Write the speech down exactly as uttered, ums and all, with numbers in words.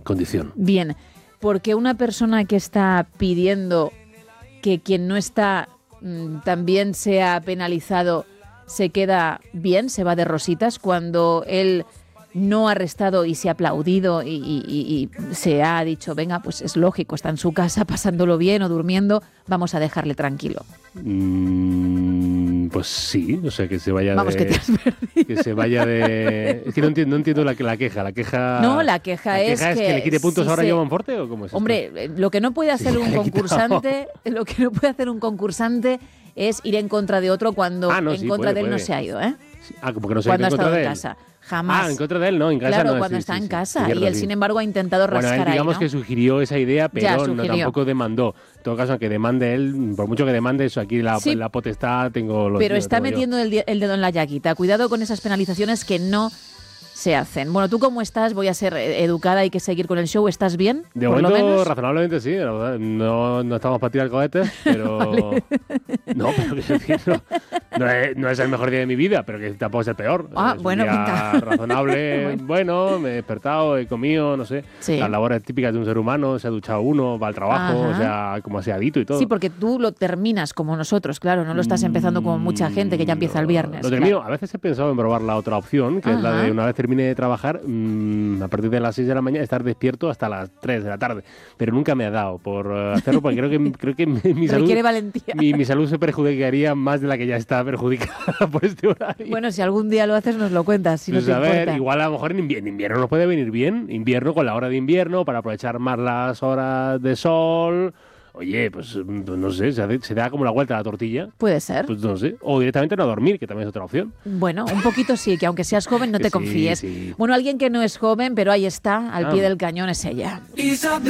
condición. Bien, porque una persona que está pidiendo que quien no está mmm, también sea penalizado se queda bien, se va de rositas, cuando él no ha restado y se ha aplaudido y, y, y, y se ha dicho, venga, pues es lógico, está en su casa pasándolo bien o durmiendo, vamos a dejarle tranquilo. Mm, pues sí, o sea, que se vaya vamos, de... que te has perdido. Que se vaya de... Es que no entiendo, no entiendo la, la queja, la queja... No, la queja, ¿La es, queja es que, que le quite puntos si ahora se... a Joan Forte o cómo es Hombre, esto? lo que no puede hacer Sí, un le he concursante, lo que no puede hacer un concursante es ir en contra de otro cuando ah, no, en sí, contra puede, de él puede. no se ha ido, ¿eh? Sí. Ah, porque no se Cuando ha ha ido en estado contra de en él. casa. Jamás. Ah, en contra de él, no, en casa claro, no. cuando sí, está sí, en sí, casa. cierto, y él, sí. sin embargo, ha intentado Bueno, rascar él, digamos ahí, ¿no? que sugirió esa idea, pero no, sugirió. tampoco demandó. En todo caso, que demande él, por mucho que demande eso, aquí la, Sí, la potestad tengo lo pero lo está tengo metiendo yo. el, di- el dedo en la llaguita. Cuidado con esas penalizaciones que no se hacen. Bueno, ¿tú cómo estás? Voy a ser eh, educada, hay que seguir con el show. ¿Estás bien? De por momento, lo menos. razonablemente sí, la verdad. No, no estamos para tirar cohetes, pero... Vale. No, pero quiero decir, no, no, es, no es el mejor día de mi vida, pero que tampoco es el peor. Ah, es un bueno, día venga. razonable. Bueno. bueno, me he despertado, he comido, no sé. Sí. Las labores típicas de un ser humano, se ha duchado uno, va al trabajo, Ajá. o sea, como aseadito y todo. Sí, porque tú lo terminas como nosotros, claro, no lo estás empezando como mucha gente que ya empieza el viernes. Lo termino. Claro. A veces he pensado en probar la otra opción, que es la Ajá. de una vez termine de trabajar, mmm, a partir de las seis de la mañana, estar despierto hasta las tres de la tarde. Pero nunca me ha dado por uh, hacerlo, porque creo que, creo que mi, mi salud... Requiere valentía. Mi, mi salud se perjudicaría más de la que ya está perjudicada por este horario. Bueno, si algún día lo haces, nos lo cuentas, si Pues no te a ver, importa. igual a lo mejor en invierno, en invierno nos puede venir bien. Invierno con la hora de invierno para aprovechar más las horas de sol. Oye, pues no sé, se, hace, se da como la vuelta a la tortilla. Puede ser. Pues no sé. O directamente no dormir, que también es otra opción. Bueno, un poquito sí, que aunque seas joven no Que te sí, confíes. sí. Bueno, alguien que no es joven, pero ahí está, al Ah. pie del cañón, es ella. Isabel.